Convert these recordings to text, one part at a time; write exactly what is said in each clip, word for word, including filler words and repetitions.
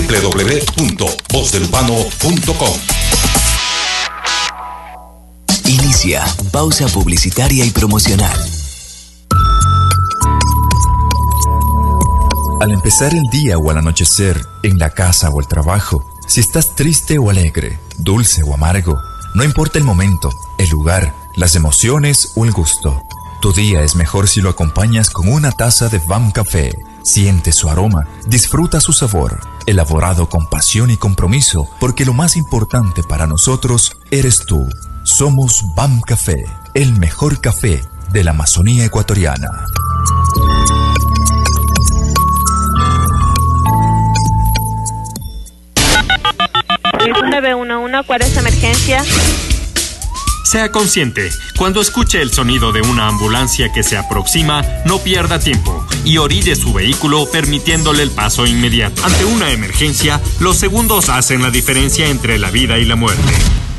w w w punto voz del urbano punto com. Inicia pausa publicitaria y promocional. Al empezar el día o al anochecer, en la casa o el trabajo, si estás triste o alegre, dulce o amargo, no importa el momento, el lugar, las emociones o el gusto. Tu día es mejor si lo acompañas con una taza de V A M Café. Siente su aroma, disfruta su sabor, elaborado con pasión y compromiso, porque lo más importante para nosotros eres tú. Somos V A M Café, el mejor café de la Amazonía ecuatoriana. nueve uno uno, ¿cuál es la emergencia? Sea consciente, cuando escuche el sonido de una ambulancia que se aproxima, no pierda tiempo y orille su vehículo permitiéndole el paso inmediato. Ante una emergencia, los segundos hacen la diferencia entre la vida y la muerte.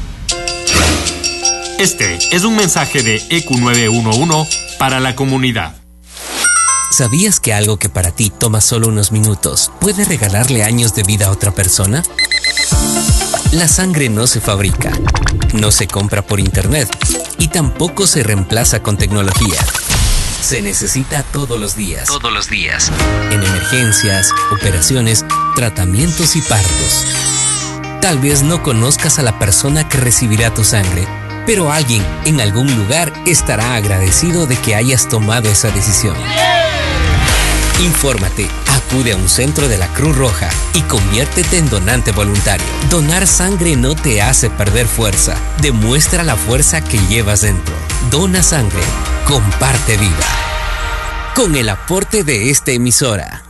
Este es un mensaje de E Q nueve uno uno para la comunidad. ¿Sabías que algo que para ti toma solo unos minutos puede regalarle años de vida a otra persona? La sangre no se fabrica, no se compra por internet y tampoco se reemplaza con tecnología. Se necesita todos los días. Todos los días. En emergencias, operaciones, tratamientos y partos. Tal vez no conozcas a la persona que recibirá tu sangre, pero alguien en algún lugar estará agradecido de que hayas tomado esa decisión. Infórmate, acude a un centro de la Cruz Roja y conviértete en donante voluntario. Donar sangre no te hace perder fuerza, demuestra la fuerza que llevas dentro. Dona sangre, comparte vida. Con el aporte de esta emisora.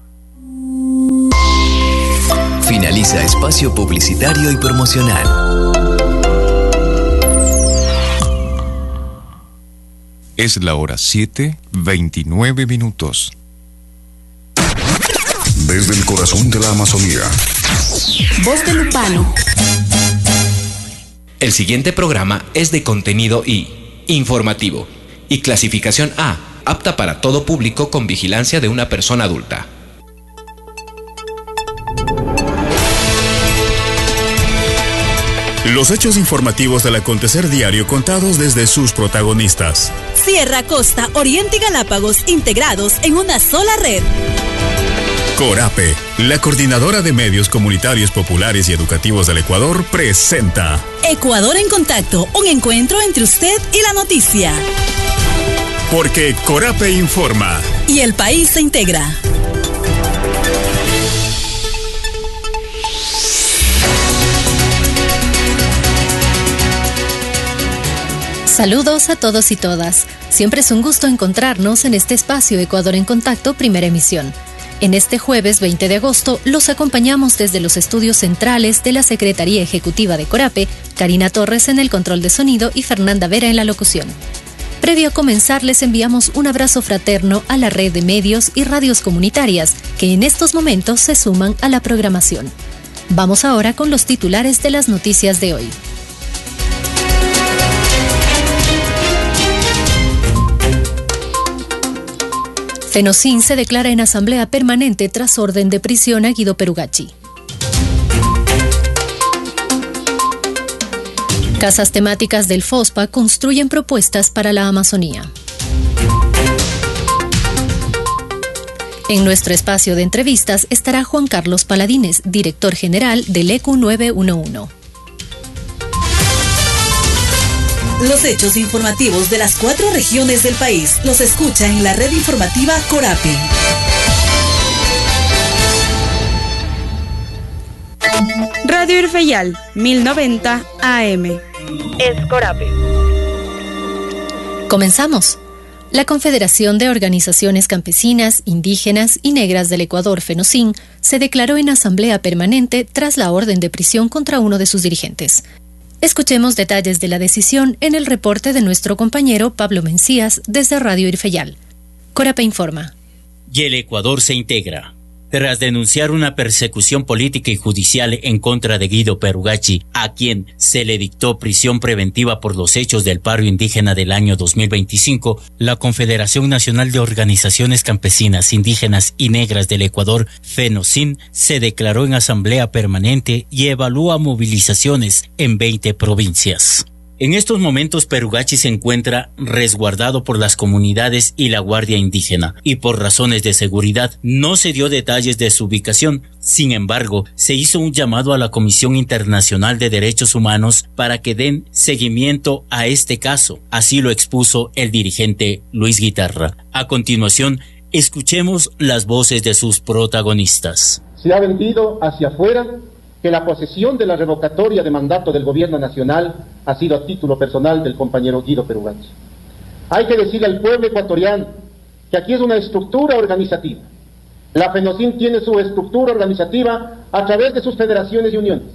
Finaliza espacio publicitario y promocional. Es la hora siete, veintinueve minutos. Desde el corazón de la Amazonía. Voz del Urbano. El siguiente programa es de contenido I, informativo, y clasificación A, apta para todo público con vigilancia de una persona adulta. Los hechos informativos del acontecer diario contados desde sus protagonistas. Sierra, Costa, Oriente y Galápagos integrados en una sola red. Corape, la coordinadora de medios comunitarios populares y educativos del Ecuador, presenta Ecuador en Contacto, un encuentro entre usted y la noticia. Porque Corape informa. Y el país se integra. Saludos a todos y todas. Siempre es un gusto encontrarnos en este espacio Ecuador en Contacto, primera emisión. En este jueves veinte de agosto los acompañamos desde los estudios centrales de la Secretaría Ejecutiva de Corape, Karina Torres en el control de sonido y Fernanda Vera en la locución. Previo a comenzar les enviamos un abrazo fraterno a la red de medios y radios comunitarias que en estos momentos se suman a la programación. Vamos ahora con los titulares de las noticias de hoy. Fenocin se declara en asamblea permanente tras orden de prisión a Guido Perugachi. Casas temáticas del FOSPA construyen propuestas para la Amazonía. En nuestro espacio de entrevistas estará Juan Carlos Paladines, director general del E Q nueve uno uno. Los hechos informativos de las cuatro regiones del país los escucha en la red informativa Corape. Radio Irfeyal, mil noventa A M. Es Corape. Comenzamos. La Confederación de Organizaciones Campesinas, Indígenas y Negras del Ecuador, Fenocin, se declaró en asamblea permanente tras la orden de prisión contra uno de sus dirigentes. Escuchemos detalles de la decisión en el reporte de nuestro compañero Pablo Mencías desde Radio Irfeyal. Corape informa. Y el Ecuador se integra. Tras denunciar una persecución política y judicial en contra de Guido Perugacci, a quien se le dictó prisión preventiva por los hechos del paro indígena del año dos mil veinticinco, la Confederación Nacional de Organizaciones Campesinas, Indígenas y Negras del Ecuador, FENOCIN, se declaró en asamblea permanente y evalúa movilizaciones en veinte provincias. En estos momentos Perugacci se encuentra resguardado por las comunidades y la Guardia Indígena, y por razones de seguridad no se dio detalles de su ubicación. Sin embargo, se hizo un llamado a la Comisión Internacional de Derechos Humanos para que den seguimiento a este caso. Así lo expuso el dirigente Luis Guitarra. A continuación, escuchemos las voces de sus protagonistas. Se ha vendido hacia afuera que la posesión de la revocatoria de mandato del gobierno nacional ha sido a título personal del compañero Guido Perugacci. Hay que decirle al pueblo ecuatoriano que aquí es una estructura organizativa. La FENOCIN tiene su estructura organizativa a través de sus federaciones y uniones,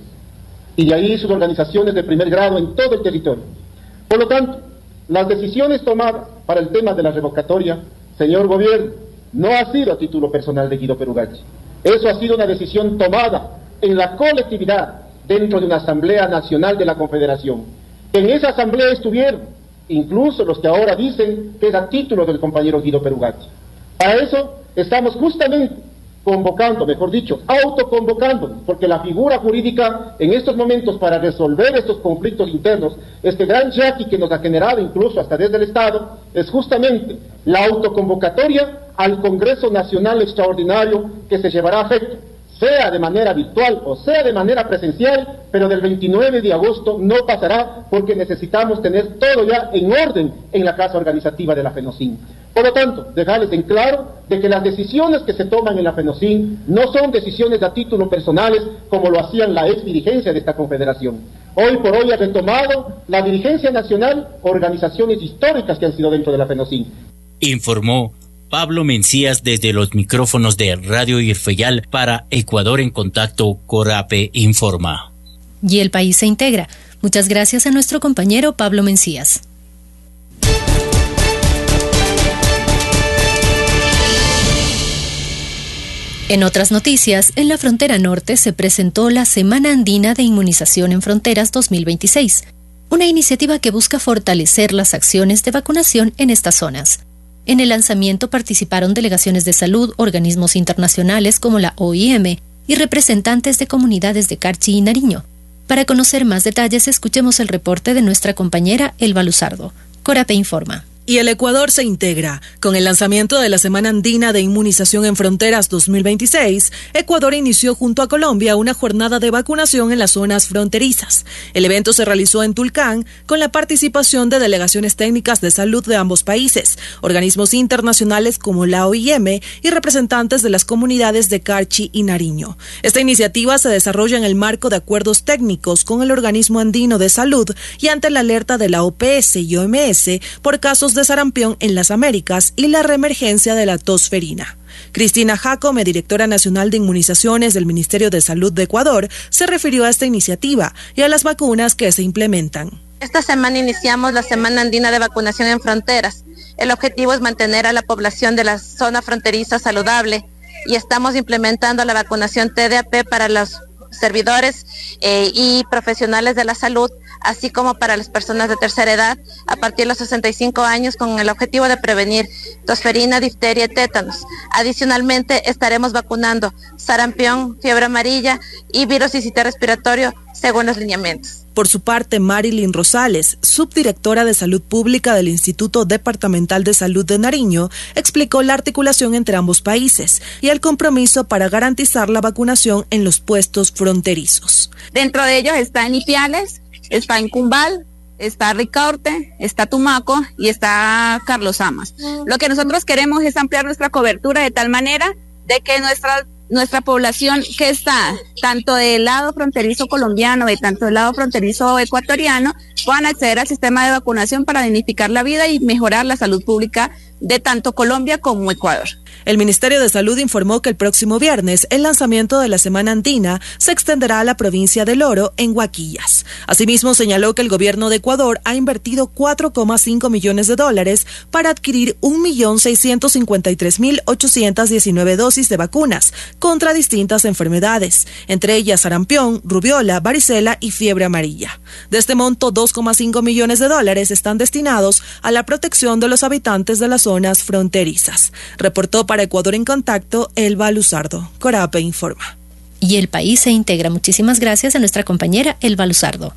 y de ahí sus organizaciones de primer grado en todo el territorio. Por lo tanto, las decisiones tomadas para el tema de la revocatoria, señor gobierno, no ha sido a título personal de Guido Perugacci. Eso ha sido una decisión tomada en la colectividad dentro de una asamblea nacional de la Confederación. En esa asamblea estuvieron incluso los que ahora dicen que es a título del compañero Guido Perugacci. Para eso estamos justamente convocando, mejor dicho, autoconvocando, porque la figura jurídica en estos momentos para resolver estos conflictos internos, este gran yaqui que nos ha generado incluso hasta desde el Estado, es justamente la autoconvocatoria al Congreso Nacional Extraordinario que se llevará a efecto, sea de manera virtual o sea de manera presencial, pero del veintinueve de agosto no pasará porque necesitamos tener todo ya en orden en la casa organizativa de la FENOCIN. Por lo tanto, dejarles en claro de que las decisiones que se toman en la FENOCIN no son decisiones a título personales como lo hacían la ex dirigencia de esta confederación. Hoy por hoy ha retomado la dirigencia nacional organizaciones históricas que han sido dentro de la FENOCIN. Informó Pablo Mencías desde los micrófonos de Radio Irfeyal para Ecuador en Contacto. Corape informa. Y el país se integra. Muchas gracias a nuestro compañero Pablo Mencías. En otras noticias, en la frontera norte se presentó la Semana Andina de Inmunización en Fronteras dos mil veintiséis, una iniciativa que busca fortalecer las acciones de vacunación en estas zonas. En el lanzamiento participaron delegaciones de salud, organismos internacionales como la O I M y representantes de comunidades de Carchi y Nariño. Para conocer más detalles, escuchemos el reporte de nuestra compañera Elba Luzardo. Corape informa. Y el Ecuador se integra. Con el lanzamiento de la Semana Andina de Inmunización en Fronteras dos mil veintiséis, Ecuador inició junto a Colombia una jornada de vacunación en las zonas fronterizas. El evento se realizó en Tulcán con la participación de delegaciones técnicas de salud de ambos países, organismos internacionales como la O I M y representantes de las comunidades de Carchi y Nariño. Esta iniciativa se desarrolla en el marco de acuerdos técnicos con el Organismo Andino de Salud y ante la alerta de la O P S y O M S por casos de de sarampión en las Américas y la reemergencia de la tos ferina. Cristina Jacome, directora nacional de inmunizaciones del Ministerio de Salud de Ecuador, se refirió a esta iniciativa y a las vacunas que se implementan. Esta semana iniciamos la Semana Andina de Vacunación en Fronteras. El objetivo es mantener a la población de la zona fronteriza saludable y estamos implementando la vacunación T D A P para los servidores eh, y profesionales de la salud, así como para las personas de tercera edad a partir de los sesenta y cinco años, con el objetivo de prevenir tosferina, difteria y tétanos. Adicionalmente estaremos vacunando sarampión, fiebre amarilla y virus sincitial respiratorio según los lineamientos. Por su parte, Marilyn Rosales, subdirectora de Salud Pública del Instituto Departamental de Salud de Nariño, explicó la articulación entre ambos países y el compromiso para garantizar la vacunación en los puestos fronterizos. Dentro de ellos está en Ipiales, está en Cumbal, está Ricaurte, está Tumaco y está Carlos Amas. Lo que nosotros queremos es ampliar nuestra cobertura de tal manera de que nuestra nuestra población que está tanto del lado fronterizo colombiano y tanto del lado fronterizo ecuatoriano puedan acceder al sistema de vacunación para dignificar la vida y mejorar la salud pública de tanto Colombia como Ecuador. El Ministerio de Salud informó que el próximo viernes el lanzamiento de la Semana Andina se extenderá a la provincia del Oro, en Huaquillas. Asimismo, señaló que el gobierno de Ecuador ha invertido cuatro coma cinco millones de dólares para adquirir un millón seiscientos cincuenta y tres mil ochocientas diecinueve dosis de vacunas contra distintas enfermedades, entre ellas sarampión, rubiola, varicela y fiebre amarilla. De este monto, dos coma cinco millones de dólares están destinados a la protección de los habitantes de las zonas fronterizas. Reportó para Ecuador en Contacto, Elba Luzardo. Corape informa. Y el país se integra. Muchísimas gracias a nuestra compañera Elba Luzardo.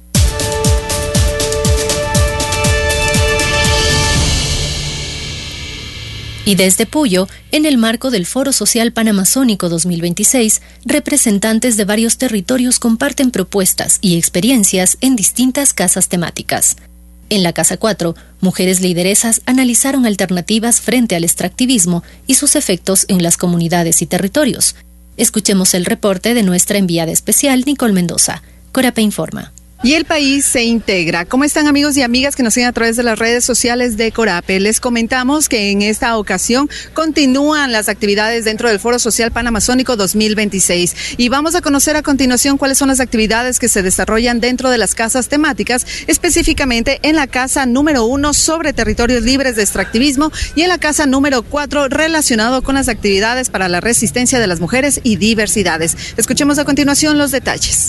Y desde Puyo, en el marco del Foro Social Panamazónico dos mil veintiséis, representantes de varios territorios comparten propuestas y experiencias en distintas casas temáticas. En la Casa cuatro, mujeres lideresas analizaron alternativas frente al extractivismo y sus efectos en las comunidades y territorios. Escuchemos el reporte de nuestra enviada especial, Nicole Mendoza. Corape informa. Y el país se integra. ¿Cómo están, amigos y amigas que nos siguen a través de las redes sociales de Corape? Les comentamos que en esta ocasión continúan las actividades dentro del Foro Social Panamazónico dos mil veintiséis. Y vamos a conocer a continuación cuáles son las actividades que se desarrollan dentro de las casas temáticas, específicamente en la casa número uno sobre territorios libres de extractivismo y en la casa número cuatro relacionado con las actividades para la resistencia de las mujeres y diversidades. Escuchemos a continuación los detalles.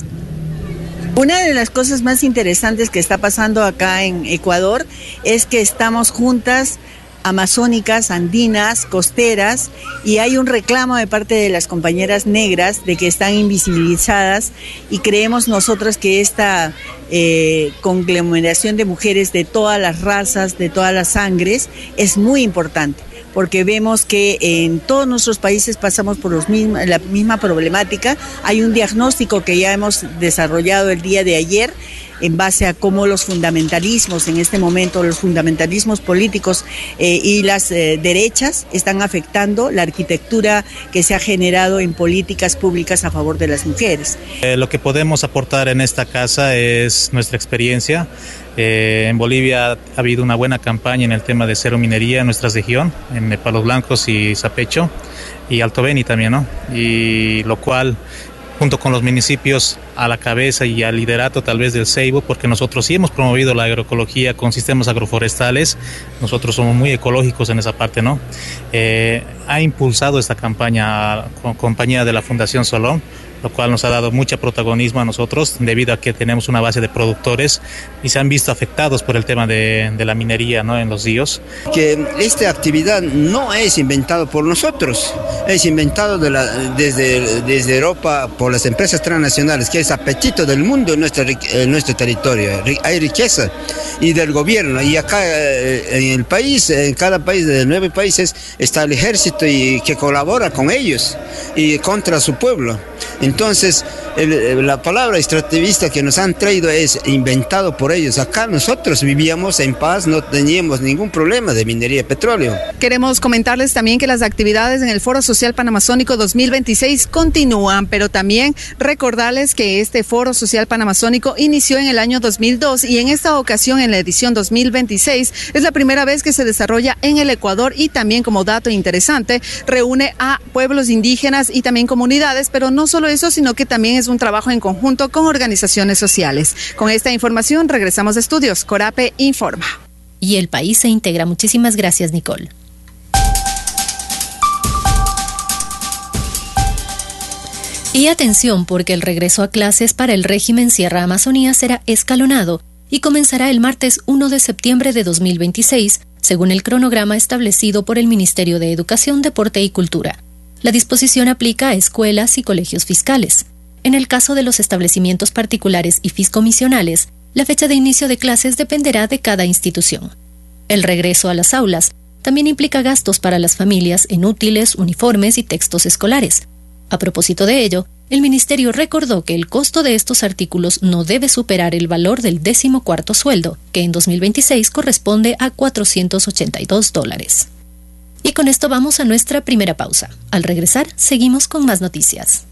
Una de las cosas más interesantes que está pasando acá en Ecuador es que estamos juntas, amazónicas, andinas, costeras, y hay un reclamo de parte de las compañeras negras de que están invisibilizadas, y creemos nosotras que esta eh, conglomeración de mujeres de todas las razas, de todas las sangres, es muy importante, porque vemos que en todos nuestros países pasamos por los mismos, la misma problemática. Hay un diagnóstico que ya hemos desarrollado el día de ayer en base a cómo los fundamentalismos en este momento, los fundamentalismos políticos eh, y las eh, derechas están afectando la arquitectura que se ha generado en políticas públicas a favor de las mujeres. Eh, lo que podemos aportar en esta casa es nuestra experiencia. Eh, en Bolivia ha habido una buena campaña en el tema de cero minería en nuestra región, en Palos Blancos y Zapecho, y Alto Beni también, ¿no? Y lo cual, junto con los municipios a la cabeza y al liderato tal vez del Ceibo, porque nosotros sí hemos promovido la agroecología con sistemas agroforestales, nosotros somos muy ecológicos en esa parte, ¿no? Eh, ha impulsado esta campaña con compañía de la Fundación Solón, lo cual nos ha dado mucho protagonismo a nosotros debido a que tenemos una base de productores y se han visto afectados por el tema de, de la minería, ¿no?, en los ríos. Que esta actividad no es inventada por nosotros, es inventado de la, desde, desde Europa por las empresas transnacionales, que es apetito del mundo en nuestro, en nuestro territorio. Hay riqueza y del gobierno, y acá en el país, en cada país de nueve países está el ejército y que colabora con ellos y contra su pueblo. Entonces, el, la palabra extractivista que nos han traído es inventado por ellos. Acá nosotros vivíamos en paz, no teníamos ningún problema de minería de petróleo. Queremos comentarles también que las actividades en el Foro Social Panamazónico dos mil veintiséis continúan, pero también recordarles que este Foro Social Panamazónico inició en el año dos mil dos y en esta ocasión, en la edición dos mil veintiséis, es la primera vez que se desarrolla en el Ecuador, y también, como dato interesante, reúne a pueblos indígenas y también comunidades, pero no solo eso, sino que también es un trabajo en conjunto con organizaciones sociales. Con esta información regresamos a estudios. Corape informa. Y el país se integra. Muchísimas gracias, Nicole. Y atención, porque el regreso a clases para el régimen Sierra Amazonía será escalonado y comenzará el martes primero de septiembre de dos mil veintiséis, según el cronograma establecido por el Ministerio de Educación, Deporte y Cultura. La disposición aplica a escuelas y colegios fiscales. En el caso de los establecimientos particulares y fiscomisionales, la fecha de inicio de clases dependerá de cada institución. El regreso a las aulas también implica gastos para las familias en útiles, uniformes y textos escolares. A propósito de ello, el Ministerio recordó que el costo de estos artículos no debe superar el valor del décimo cuarto sueldo, que en dos mil veintiséis corresponde a cuatrocientos ochenta y dos dólares. Y con esto vamos a nuestra primera pausa. Al regresar, seguimos con más noticias.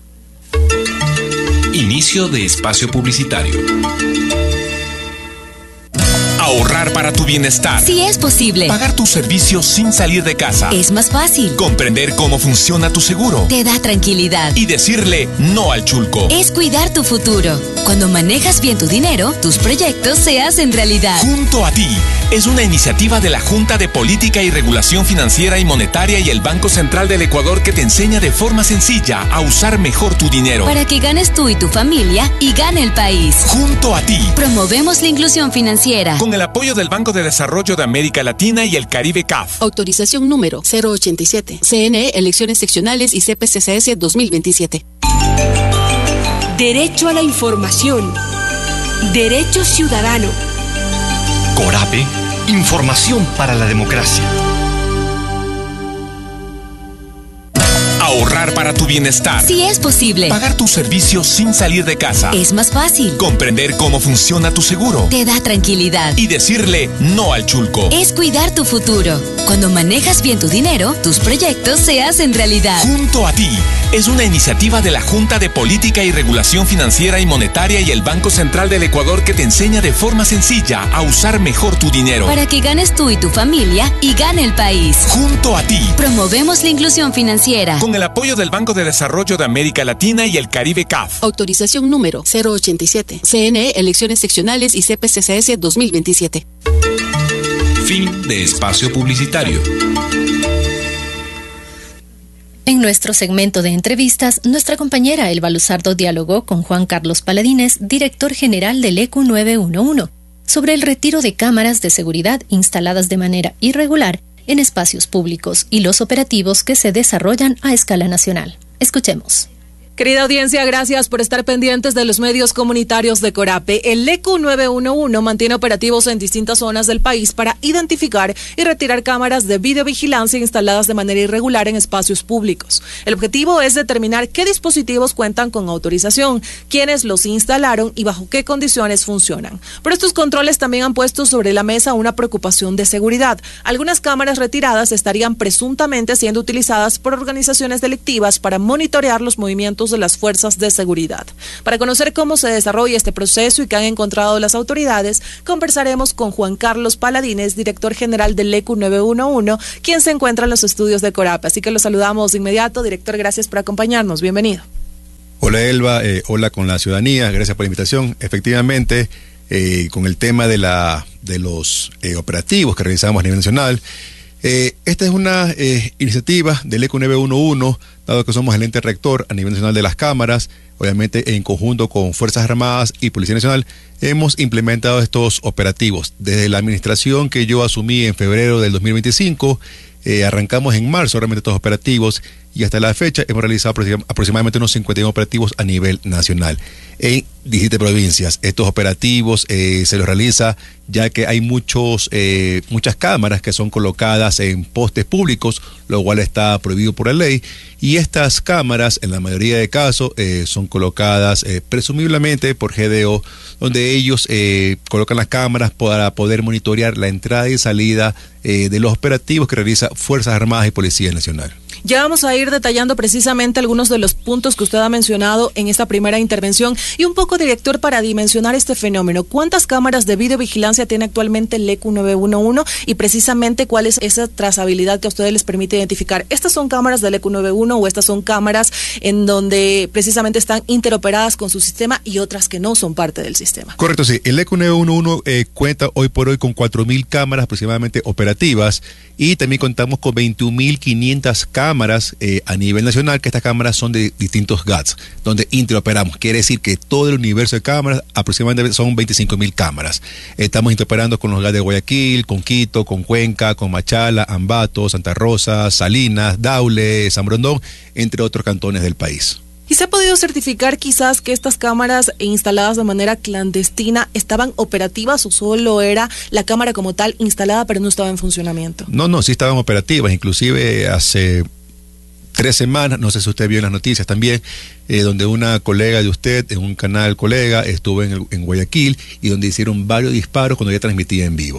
Inicio de espacio publicitario. Ahorrar para tu bienestar. Sí es posible. Pagar tus servicios sin salir de casa. Es más fácil. Comprender cómo funciona tu seguro. Te da tranquilidad. Y decirle no al chulco. Es cuidar tu futuro. Cuando manejas bien tu dinero, tus proyectos se hacen realidad. Junto a ti es una iniciativa de la Junta de Política y Regulación Financiera y Monetaria y el Banco Central del Ecuador que te enseña de forma sencilla a usar mejor tu dinero. Para que ganes tú y tu familia y gane el país. Junto a ti. Promovemos la inclusión financiera. Con el apoyo del Banco de Desarrollo de América Latina y el Caribe C A F. Autorización número cero ochenta y siete. C N E, elecciones seccionales y C P C C S dos mil veintisiete. Derecho a la información. Derecho ciudadano. Corape, información para la democracia. Ahorrar para tu bienestar. Sí es posible. Pagar tus servicios sin salir de casa. Es más fácil. Comprender cómo funciona tu seguro. Te da tranquilidad. Y decirle no al chulco. Es cuidar tu futuro. Cuando manejas bien tu dinero, tus proyectos se hacen realidad. Junto a ti es una iniciativa de la Junta de Política y Regulación Financiera y Monetaria y el Banco Central del Ecuador que te enseña de forma sencilla a usar mejor tu dinero. Para que ganes tú y tu familia y gane el país. Junto a ti. Promovemos la inclusión financiera. Con el apoyo del Banco de Desarrollo de América Latina y el Caribe C A F. Autorización número cero ochenta y siete. C N E, elecciones seccionales y C P C C S dos mil veintisiete. Fin de espacio publicitario. En nuestro segmento de entrevistas, nuestra compañera Elba Luzardo dialogó con Juan Carlos Paladines, director general del E Q nueve uno uno, sobre el retiro de cámaras de seguridad instaladas de manera irregular en espacios públicos y los operativos que se desarrollan a escala nacional. Escuchemos. Querida audiencia, gracias por estar pendientes de los medios comunitarios de Corape. El E Q nueve uno uno mantiene operativos en distintas zonas del país para identificar y retirar cámaras de videovigilancia instaladas de manera irregular en espacios públicos. El objetivo es determinar qué dispositivos cuentan con autorización, quiénes los instalaron y bajo qué condiciones funcionan. Pero estos controles también han puesto sobre la mesa una preocupación de seguridad. Algunas cámaras retiradas estarían presuntamente siendo utilizadas por organizaciones delictivas para monitorear los movimientos de las fuerzas de seguridad. Para conocer cómo se desarrolla este proceso y qué han encontrado las autoridades, conversaremos con Juan Carlos Paladines, director general del E Q nueve uno uno, quien se encuentra en los estudios de Corape. Así que lo saludamos de inmediato. Director, gracias por acompañarnos. Bienvenido. Hola Elba, eh, hola con la ciudadanía, gracias por la invitación. Efectivamente, eh, con el tema de, la, de los eh, operativos que realizamos a nivel nacional, Eh, esta es una eh, iniciativa del E Q nueve uno uno, dado que somos el ente rector a nivel nacional de las cámaras. Obviamente en conjunto con Fuerzas Armadas y Policía Nacional hemos implementado estos operativos. Desde la administración que yo asumí en febrero del dos mil veinticinco, eh, arrancamos en marzo realmente estos operativos y hasta la fecha hemos realizado aproximadamente unos cincuenta y uno operativos a nivel nacional en diecisiete provincias. Estos operativos eh, se los realiza ya que hay muchos eh, muchas cámaras que son colocadas en postes públicos, lo cual está prohibido por la ley, y estas cámaras en la mayoría de casos eh, son colocadas eh, presumiblemente por G D O, donde ellos eh, colocan las cámaras para poder monitorear la entrada y salida eh, de los operativos que realiza Fuerzas Armadas y Policía Nacional. Ya vamos a ir detallando precisamente algunos de los puntos que usted ha mencionado en esta primera intervención y un poco, director, para dimensionar este fenómeno. ¿Cuántas cámaras de videovigilancia tiene actualmente el E Q nueve uno uno y precisamente cuál es esa trazabilidad que a ustedes les permite identificar? ¿Estas son cámaras del E Q nueve uno o estas son cámaras en donde precisamente están interoperadas con su sistema y otras que no son parte del sistema? Correcto, sí. El E Q nueve uno uno eh, cuenta hoy por hoy con cuatro mil cámaras aproximadamente operativas y también contamos con veintiún mil quinientas cámaras cámaras eh, a nivel nacional, que estas cámaras son de distintos G A Ts, donde interoperamos. Quiere decir que todo el universo de cámaras, aproximadamente son veinticinco mil cámaras. Estamos interoperando con los G A T de Guayaquil, con Quito, con Cuenca, con Machala, Ambato, Santa Rosa, Salinas, Daule, San Borondón, entre otros cantones del país. ¿Y se ha podido certificar quizás que estas cámaras instaladas de manera clandestina estaban operativas o solo era la cámara como tal instalada pero no estaba en funcionamiento? No, no, sí estaban operativas. Inclusive hace tres semanas, no sé si usted vio en las noticias también, eh, donde una colega de usted, en un canal colega, estuvo en, el, en Guayaquil y donde hicieron varios disparos cuando ella transmitía en vivo.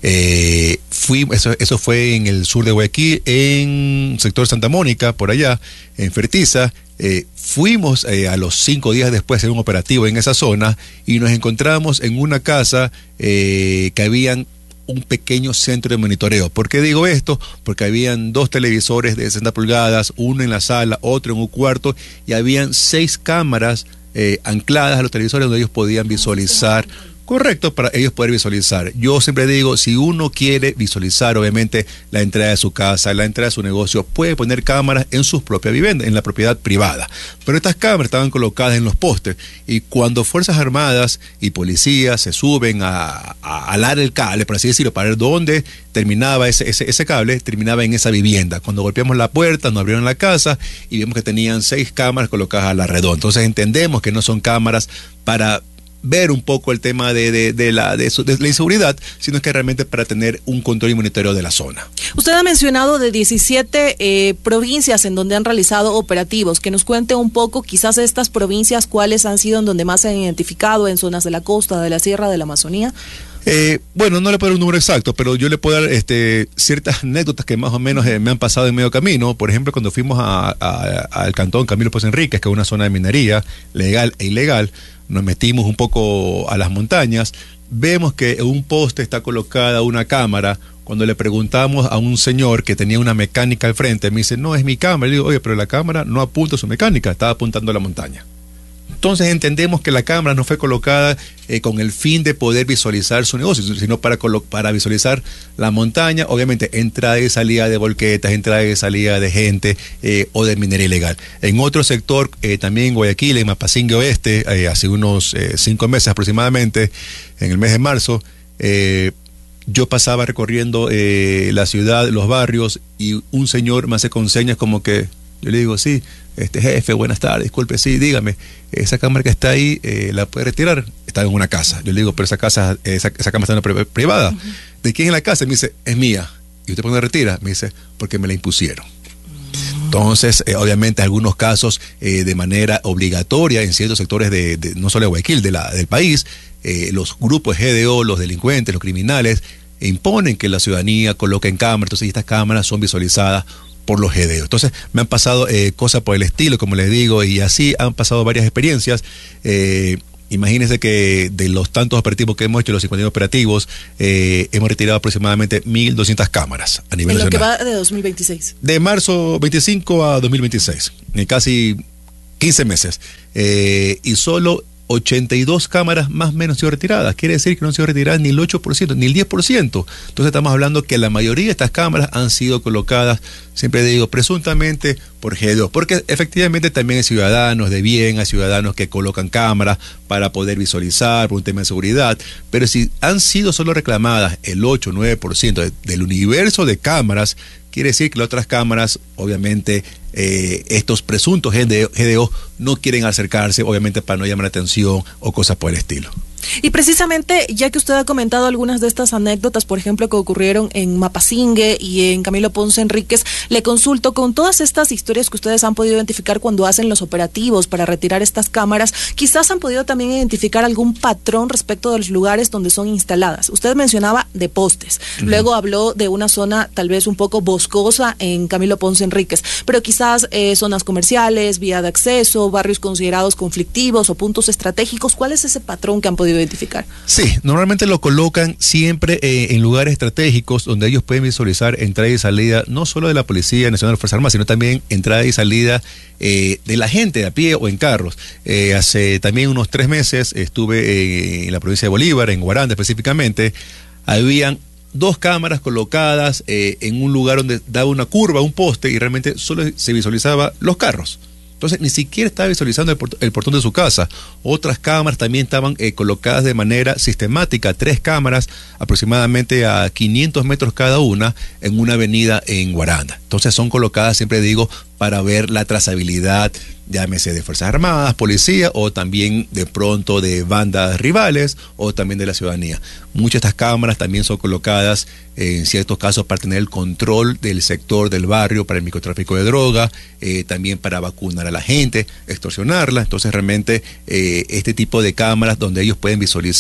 Eh, fui, eso, eso fue en el sur de Guayaquil, en sector Santa Mónica, por allá, en Fertiza. Eh, fuimos eh, a los cinco días después de un operativo en esa zona y nos encontramos en una casa eh, que habían un pequeño centro de monitoreo. ¿Por qué digo esto? Porque habían dos televisores de sesenta pulgadas, uno en la sala, otro en un cuarto, y habían seis cámaras eh, ancladas a los televisores donde ellos podían visualizar. Correcto, para ellos poder visualizar. Yo siempre digo, si uno quiere visualizar, obviamente, la entrada de su casa, la entrada de su negocio, puede poner cámaras en sus propias viviendas, en la propiedad privada. Pero estas cámaras estaban colocadas en los postes, y cuando Fuerzas Armadas y policías se suben a, a alar el cable, por así decirlo, para ver dónde terminaba ese, ese, ese cable, terminaba en esa vivienda. Cuando golpeamos la puerta, nos abrieron la casa y vimos que tenían seis cámaras colocadas a la redonda. Entonces entendemos que no son cámaras para ver un poco el tema de, de, de, la, de, su, de la inseguridad, sino que realmente para tener un control y monitoreo de la zona. Usted ha mencionado de diecisiete eh, provincias en donde han realizado operativos. Que nos cuente un poco, quizás estas provincias, cuáles han sido en donde más se han identificado, en zonas de la costa, de la sierra, de la Amazonía. Eh, bueno, no le puedo dar un número exacto, pero yo le puedo dar este, ciertas anécdotas que más o menos eh, me han pasado en medio camino. Por ejemplo, cuando fuimos a, a, al cantón Camilo Pons Enríquez, que es una zona de minería legal e ilegal, nos metimos un poco a las montañas, vemos que en un poste está colocada una cámara. Cuando le preguntamos a un señor que tenía una mecánica al frente, me dice, no, es mi cámara. Le digo, oye, pero la cámara no apunta a su mecánica, estaba apuntando a la montaña. Entonces entendemos que la cámara no fue colocada eh, con el fin de poder visualizar su negocio, sino para, para visualizar la montaña, obviamente entrada y salida de volquetas, entrada y salida de gente eh, o de minería ilegal. En otro sector, eh, también en Guayaquil, en Mapasingue Oeste, eh, hace unos eh, cinco meses aproximadamente, en el mes de marzo, eh, yo pasaba recorriendo eh, la ciudad, los barrios, y un señor me hace con señas como que, yo le digo, sí, este jefe, buenas tardes, disculpe, sí, dígame, esa cámara que está ahí, eh, ¿la puede retirar? Está en una casa. Yo le digo, pero esa casa, esa, esa cámara está en una privada. Uh-huh. ¿De quién es la casa? Y me dice, es mía. ¿Y usted por qué no retira? Me dice, porque me la impusieron. Uh-huh. Entonces, eh, obviamente, algunos casos eh, de manera obligatoria en ciertos sectores de, de no solo de Guayaquil, de la, del país, eh, los grupos G D O, los delincuentes, los criminales, imponen que la ciudadanía coloque en cámaras. Entonces, estas cámaras son visualizadas por los G D O. Entonces me han pasado eh, cosas por el estilo, como les digo, y así han pasado varias experiencias. Eh, imagínense que de los tantos operativos que hemos hecho, los cincuenta y uno operativos, eh, hemos retirado aproximadamente mil doscientas cámaras a nivel nacional. En lo que va de dos mil veintiséis. De marzo veinticinco a dos mil veintiséis, en casi quince meses. Eh, y solo ochenta y dos cámaras más o menos han sido retiradas. Quiere decir que no han sido retiradas ni el ocho por ciento, ni el diez por ciento. Entonces estamos hablando que la mayoría de estas cámaras han sido colocadas, siempre digo, presuntamente por G D O, porque efectivamente también hay ciudadanos de bien, hay ciudadanos que colocan cámaras para poder visualizar por un tema de seguridad, pero si han sido solo reclamadas el ocho o nueve por ciento de, del universo de cámaras, quiere decir que las otras cámaras, obviamente, eh, estos presuntos G D O no quieren acercarse, obviamente, para no llamar la atención o cosas por el estilo. Y precisamente, ya que usted ha comentado algunas de estas anécdotas, por ejemplo, que ocurrieron en Mapasingue y en Camilo Ponce Enríquez, le consulto, con todas estas historias que ustedes han podido identificar cuando hacen los operativos para retirar estas cámaras, quizás han podido también identificar algún patrón respecto de los lugares donde son instaladas. Usted mencionaba de postes, uh-huh. Luego habló de una zona tal vez un poco boscosa en Camilo Ponce Enríquez, pero quizás eh, zonas comerciales, vía de acceso, barrios considerados conflictivos o puntos estratégicos. ¿Cuál es ese patrón que han podido identificar? Sí, normalmente lo colocan siempre eh, en lugares estratégicos donde ellos pueden visualizar entrada y salida no solo de la Policía Nacional de Fuerzas Armadas, sino también entrada y salida eh, de la gente a pie o en carros. Eh, hace también unos tres meses estuve eh, en la provincia de Bolívar, en Guaranda específicamente. Habían dos cámaras colocadas eh, en un lugar donde daba una curva, un poste, y realmente solo se visualizaba los carros. Entonces, ni siquiera estaba visualizando el, port el portón de su casa. Otras cámaras también estaban eh, colocadas de manera sistemática, tres cámaras aproximadamente a quinientos metros cada una en una avenida en Guaranda. Entonces, son colocadas, siempre digo, para ver la trazabilidad, llámese de Fuerzas Armadas, policía, o también de pronto de bandas rivales, o también de la ciudadanía. Muchas de estas cámaras también son colocadas eh, en ciertos casos para tener el control del sector del barrio, para el microtráfico de droga, eh, también para vacunar a la gente, extorsionarla. Entonces realmente eh, este tipo de cámaras donde ellos pueden visualizar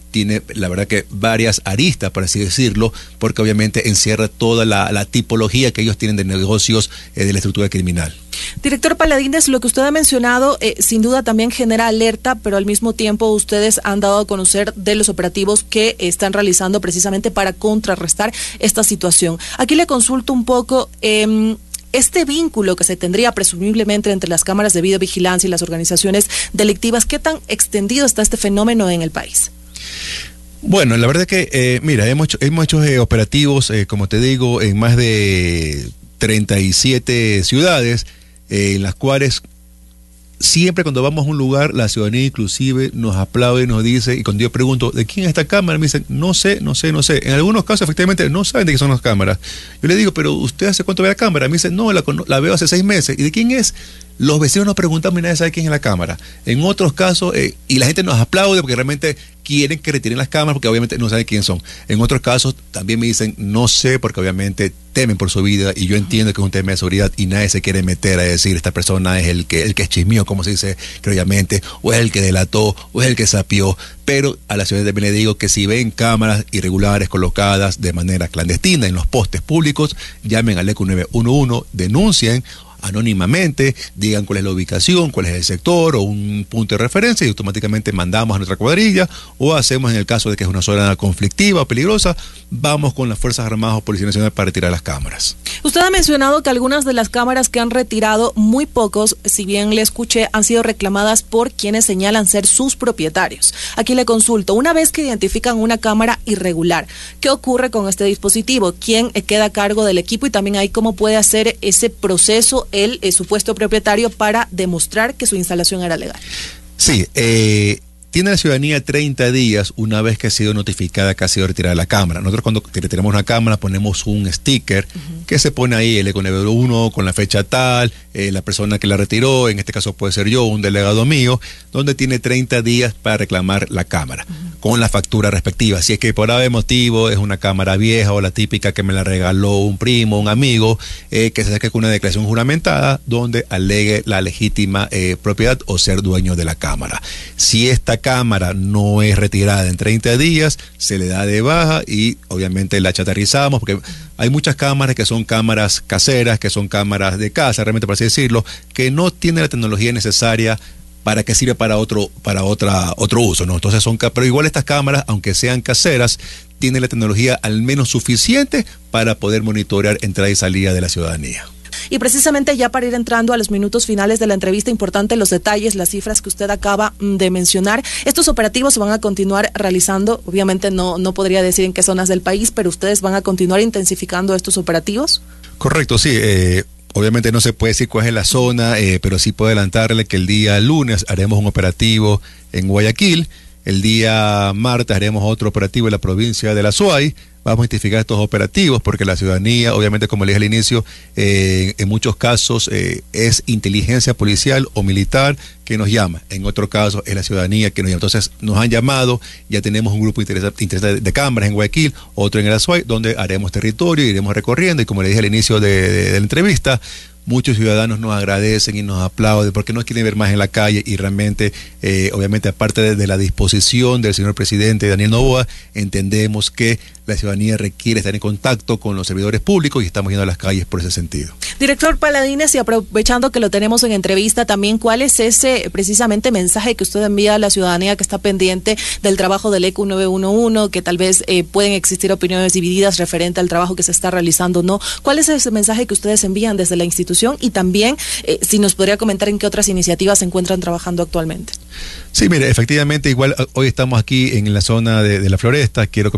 tiene, la verdad que varias aristas, por así decirlo, porque obviamente encierra toda la, la tipología que ellos tienen de negocios eh, de la estructura criminal. Director Paladines, lo que usted ha mencionado eh, sin duda también genera alerta, pero al mismo tiempo ustedes han dado a conocer de los operativos que están realizando precisamente para contrarrestar esta situación. Aquí le consulto un poco... Eh, Este vínculo que se tendría presumiblemente entre las cámaras de videovigilancia y las organizaciones delictivas, ¿qué tan extendido está este fenómeno en el país? Bueno, la verdad que, eh, mira, hemos hecho, hemos hecho eh, operativos, eh, como te digo, en más de treinta y siete ciudades, eh, en las cuales siempre cuando vamos a un lugar, la ciudadanía inclusive nos aplaude y nos dice, y cuando yo pregunto, ¿de quién es esta cámara? Me dicen, no sé, no sé, no sé. En algunos casos, efectivamente, no saben de qué son las cámaras. Yo le digo, pero ¿usted hace cuánto ve la cámara? Me dicen, no, la, la veo hace seis meses. ¿Y de quién es? Los vecinos nos preguntan y nadie sabe quién es la cámara. En otros casos, eh, y la gente nos aplaude porque realmente quieren que retiren las cámaras porque obviamente no saben quién son. En otros casos también me dicen, no sé, porque obviamente temen por su vida y yo entiendo que es un tema de seguridad y nadie se quiere meter a decir esta persona es el que el que es chismío, como se dice criolamente, o es el que delató, o es el que sapió. Pero a la ciudad también le digo que si ven cámaras irregulares colocadas de manera clandestina en los postes públicos, llamen al E C U nueve uno uno, denuncien anónimamente, digan cuál es la ubicación, cuál es el sector o un punto de referencia y automáticamente mandamos a nuestra cuadrilla o hacemos en el caso de que es una zona conflictiva o peligrosa, vamos con las Fuerzas Armadas o Policía Nacional para retirar las cámaras. Usted ha mencionado que algunas de las cámaras que han retirado, muy pocos, si bien le escuché, han sido reclamadas por quienes señalan ser sus propietarios. Aquí le consulto, una vez que identifican una cámara irregular, ¿qué ocurre con este dispositivo? ¿Quién queda a cargo del equipo? Y también ahí cómo puede hacer ese proceso el eh, supuesto propietario para demostrar que su instalación era legal. Sí, eh, tiene la ciudadanía treinta días una vez que ha sido notificada que ha sido retirada la cámara. Nosotros cuando retiramos una cámara ponemos un sticker uh-huh. que se pone ahí, el E C U nueve uno con la fecha tal, eh, la persona que la retiró, en este caso puede ser yo, un delegado mío, donde tiene treinta días para reclamar la cámara. Uh-huh. Con la factura respectiva. Si es que por algún motivo es una cámara vieja o la típica que me la regaló un primo, un amigo, eh, que se saque con una declaración juramentada donde alegue la legítima eh, propiedad o ser dueño de la cámara. Si esta cámara no es retirada en treinta días, se le da de baja y obviamente la chatarrizamos porque hay muchas cámaras que son cámaras caseras, que son cámaras de casa, realmente por así decirlo, que no tienen la tecnología necesaria para que sirve para otro para otra otro uso, ¿no? Entonces son, pero igual estas cámaras, aunque sean caseras, tienen la tecnología al menos suficiente para poder monitorear entrada y salida de la ciudadanía. Y precisamente ya para ir entrando a los minutos finales de la entrevista, importante los detalles, las cifras que usted acaba de mencionar. Estos operativos se van a continuar realizando, obviamente no, no podría decir en qué zonas del país, pero ustedes van a continuar intensificando estos operativos. Correcto, sí. Eh, obviamente no se puede decir cuál es la zona, eh, pero sí puedo adelantarle que el día lunes haremos un operativo en Guayaquil, el día martes haremos otro operativo en la provincia de La Suay. Vamos a identificar estos operativos porque la ciudadanía, obviamente, como le dije al inicio, eh, en muchos casos eh, es inteligencia policial o militar que nos llama. En otro caso es la ciudadanía que nos llama. Entonces nos han llamado, ya tenemos un grupo interesante de, de cámaras en Guayaquil, otro en el Azuay, donde haremos territorio, iremos recorriendo y como le dije al inicio de, de, de la entrevista, muchos ciudadanos nos agradecen y nos aplauden porque no quieren ver más en la calle y realmente, eh, obviamente, aparte de, de la disposición del señor presidente Daniel Noboa, entendemos que la ciudadanía requiere estar en contacto con los servidores públicos y estamos yendo a las calles por ese sentido. Director Paladines, y aprovechando que lo tenemos en entrevista también, ¿cuál es ese precisamente mensaje que usted envía a la ciudadanía que está pendiente del trabajo del E C U nueve uno uno, que tal vez eh, pueden existir opiniones divididas referente al trabajo que se está realizando o no? ¿Cuál es ese mensaje que ustedes envían desde la institución? Y también, eh, si nos podría comentar en qué otras iniciativas se encuentran trabajando actualmente. Sí, mire, efectivamente, igual hoy estamos aquí en la zona de, de la Floresta. Quiero